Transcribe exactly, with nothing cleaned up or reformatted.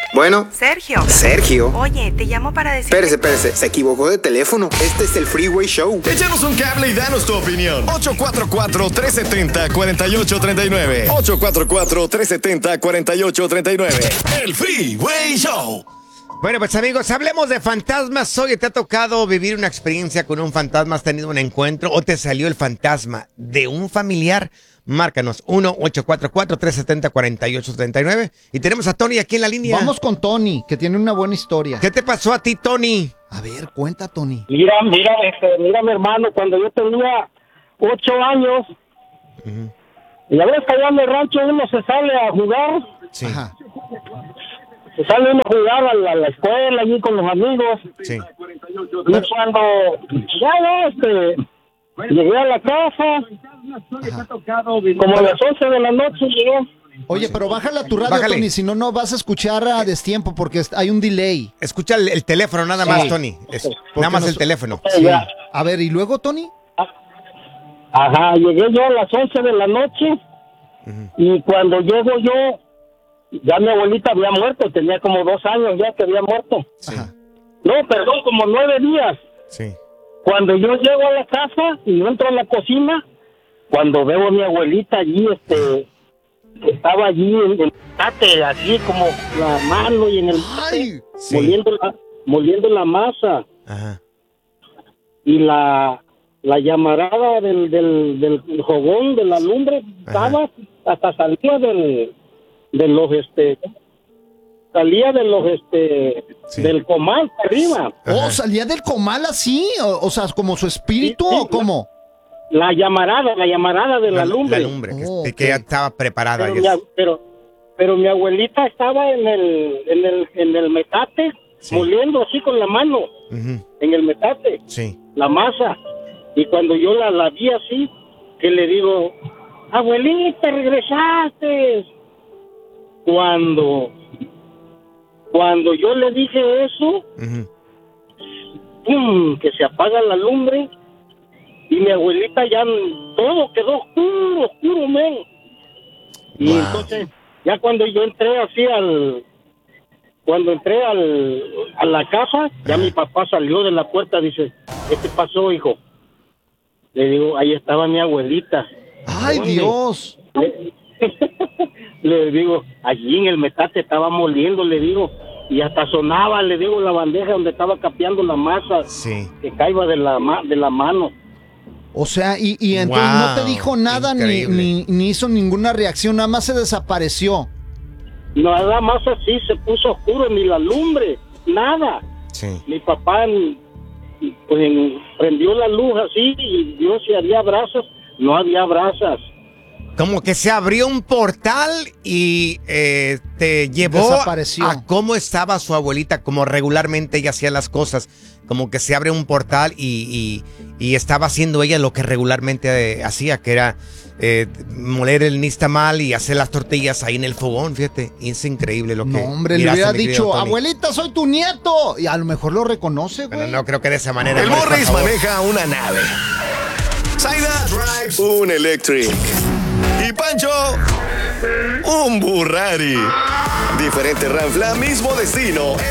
Bueno. Sergio. Sergio. Oye, te llamo para decir... Espérese, espérese. Se equivocó de teléfono. Este es el Freeway Show. Échanos un cable y danos tu opinión. ocho cuatro cuatro, tres siete cero, cuatro ocho tres nueve. ocho cuatro cuatro, tres siete cero, cuatro ocho tres nueve. El Freeway Show. Bueno, pues amigos, hablemos de fantasmas. Oye, ¿te ha tocado vivir una experiencia con un fantasma? ¿Has tenido un encuentro o te salió el fantasma de un familiar? Márcanos uno ocho cuatro cuatro, tres siete cero, cuatro ocho tres nueve. Y tenemos a Tony aquí en la línea. Vamos con Tony, que tiene una buena historia. ¿Qué te pasó a ti, Tony? A ver, cuenta, Tony. Mira, mira, este, mira, mi hermano, cuando yo tenía ocho años, uh-huh. y a veces allá en el rancho uno se sale a jugar. Sí. Ajá. Se sale uno a jugar a la, a la escuela, allí con los amigos. Sí. Y cuando ya, ya, este, llegué a la casa, ajá. como a las once de la noche llegué. Oye, pero bájala tu radio, Bájale. Tony, si no, no vas a escuchar a destiempo porque hay un delay. Escucha el, el teléfono nada Sí. más, Tony. Es, nada más nos- el teléfono. Sí. A ver, ¿y luego, Tony? Ajá, llegué yo a las once de la noche, uh-huh. y cuando llego yo, ya mi abuelita había muerto, tenía como dos años ya que había muerto. Sí. No, perdón, como nueve días. Sí. Cuando yo llego a la casa y entro a la cocina, cuando veo a mi abuelita allí, este, estaba allí en el tate, así como la mano y en el Ay, sí. moliendo la, moliendo la masa. Ajá. Y la, la llamarada del, del, del fogón, de la lumbre, estaba, hasta salía del, de los, este, salía de los, este, Sí. del comal para arriba. Oh, Ajá. ¿salía del comal así? O, o sea, ¿como su espíritu Sí, sí, o cómo? La llamarada, la llamarada de la, lumbre. La lumbre, que, Oh, que ok. ya estaba preparada. Pero, ya. mi, ab- pero, pero mi abuelita estaba en el, en el, en el metate, Sí. moliendo así con la mano, Ujú. en el metate, Sí. la masa. Y cuando yo la, la vi así, que le digo, abuelita, regresaste. Cuando, cuando yo le dije eso, Ujú. ¡pum!, que se apaga la lumbre y mi abuelita ya todo quedó oscuro, oscuro, men. Y Wow. entonces, ya cuando yo entré así al, cuando entré al, a la casa, ya mi papá salió de la puerta, dice, ¿qué te pasó, hijo? Le digo, ahí estaba mi abuelita. ¡Ay, ¿Dónde? Dios! Le, le digo, allí en el metate estaba moliendo, le digo, y hasta sonaba, le digo, la bandeja donde estaba capeando la masa, Sí. que caiba de la, ma- de la mano. O sea, y, y entonces Wow, no te dijo nada ni, increíble. ni, ni hizo ninguna reacción, nada más se desapareció. Nada más así se puso oscuro, ni la lumbre, nada. Sí. Mi papá pues, en- prendió la luz así y vio si había brasas, no había brasas. Como que se abrió un portal y eh, te llevó Desapareció. a cómo estaba su abuelita, como regularmente ella hacía las cosas. Como que se abre un portal y, y, y estaba haciendo ella lo que regularmente eh, hacía, que era eh, moler el nixtamal y hacer las tortillas ahí en el fogón, fíjate. Y es increíble lo que... No, hombre, le miraste, hubiera mi querido dicho, Tony. abuelita, soy tu nieto. Y a lo mejor lo reconoce, güey. Bueno, no creo que de esa manera. El Morris, por Morris favor. maneja una nave. Zaida drives un Electric. Y Pancho, un Burrari. Diferente Ranfla, mismo destino.